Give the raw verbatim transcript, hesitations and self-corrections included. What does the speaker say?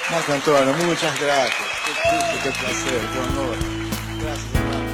Marco Antonio, muchas gracias. Qué, qué, qué placer, qué honor. Gracias, hermano.